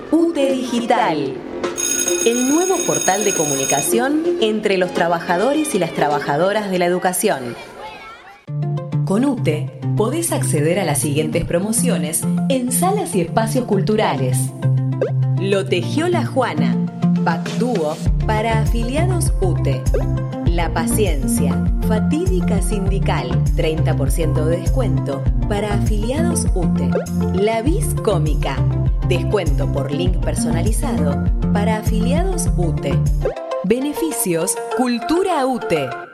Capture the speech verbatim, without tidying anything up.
UTE Digital, el nuevo portal de comunicación entre los trabajadores y las trabajadoras de la educación. Con UTE podés acceder a las siguientes promociones en salas y espacios culturales. Lo tejió la Juana, Pack Dúo para afiliados UTE. La Paciencia, fatídica sindical, treinta por ciento de descuento para afiliados UTE. La Vis Cómica, descuento por link personalizado para afiliados UTE. Beneficios Cultura UTE.